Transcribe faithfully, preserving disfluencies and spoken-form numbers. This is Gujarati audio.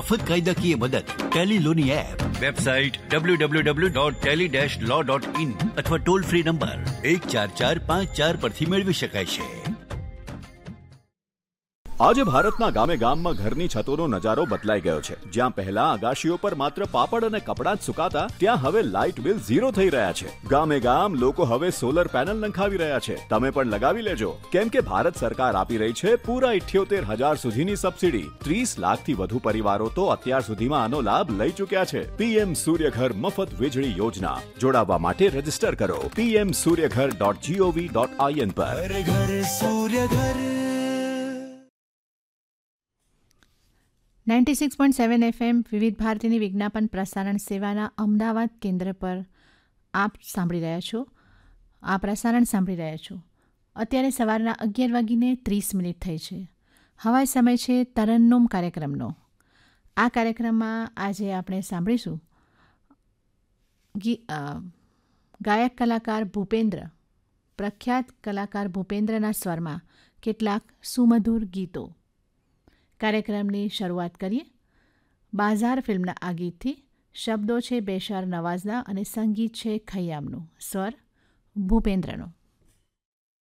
મફત કાયદાકીય મદદ. Tally Loney app, website W W W dot Tally dash law dot in અથવા ટોલ ફ્રી નંબર એક ચાર ચાર પાંચ ચાર પરથી મેળવી શકાય છે. આજે ભારતના ગામે ગામમાં ઘરની છતોનો નજારો બદલાઈ ગયો છે. જ્યાં પહેલા અગાશીઓ પર માત્ર પાપડ અને કપડાં જ સુકાતા, ત્યાં હવે લાઇટ બિલ ઝીરો થઈ રહ્યા છે. ગામે ગામ લોકો હવે સોલર પેનલ નંખાવી રહ્યા છે. તમે પણ લગાવી લેજો, કેમ કે ભારત સરકાર આપી રહી છે પૂરા ઇઠ્યોતેર હજાર સુધીની સબસિડી. ત્રીસ લાખથી વધુ પરિવારો તો અત્યાર સુધીમાં આનો લાભ લઈ ચૂક્યા છે. પીએમ સૂર્યઘર મફત વીજળી યોજના. જોડાવા માટે રજીસ્ટર કરો PM Suryaghar dot GOV dot IN પર. ઘર Suryaghar. Ninety six point seven FM વિવિધ ભારતીની વિજ્ઞાપન પ્રસારણ સેવાના અમદાવાદ કેન્દ્ર પર આપ સાંભળી રહ્યા છો. આ પ્રસારણ સાંભળી રહ્યા છો. અત્યારે સવારના અગિયાર વાગીને ત્રીસ મિનિટ થઈ છે. હવે સમય છે તરન્નુમ કાર્યક્રમનો. આ કાર્યક્રમમાં આજે આપણે સાંભળીશું ગી ગાયક કલાકાર ભૂપેન્દ્ર, પ્રખ્યાત કલાકાર ભૂપેન્દ્રના સ્વરમાં કેટલાક સુમધુર ગીતો. કાર્યક્રમની શરૂઆત કરીએ બાઝાર ફિલ્મના આ ગીતથી. શબ્દો છે બેશાર નવાઝના અને સંગીત છે ખય્યામનું. સ્વર ભૂપેન્દ્રનો.